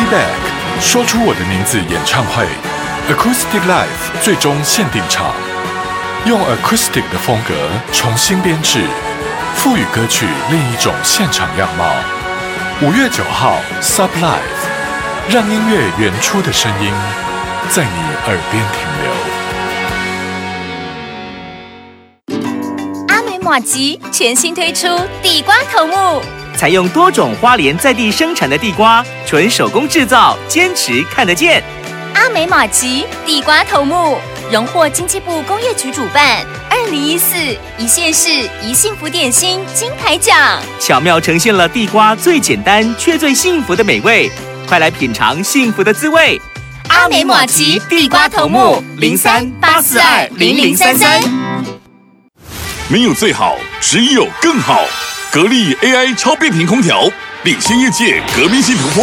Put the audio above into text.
Back 说出我的名字演唱会 Acoustic Live 最终限定场，用 Acoustic 的风格重新编制，赋予歌曲另一种现场样貌。5月9号 Sub Live， 让音乐原初的声音在你耳边停留。阿美玛吉全新推出地瓜头目。 采用多种花莲在地生产的地瓜，纯手工制造，坚持看得见。 阿美玛吉地瓜头目荣获经济部工业局主办2014一县市一幸福点心金牌奖， 巧妙呈现了地瓜最简单却最幸福的美味。快来品尝幸福的滋味！ 阿美玛吉地瓜头目03-842-0033。 没有最好，只有更好。格力 AI 超变频空调领先业界革命性突破。